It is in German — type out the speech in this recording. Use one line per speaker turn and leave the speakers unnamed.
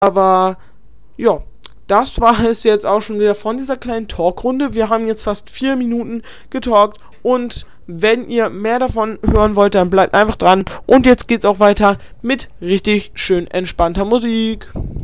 Aber ja, das war es jetzt auch schon wieder von dieser kleinen Talkrunde. Wir haben jetzt fast 4 Minuten getalkt und wenn ihr mehr davon hören wollt, dann bleibt einfach dran. Und jetzt geht's auch weiter mit richtig schön entspannter Musik.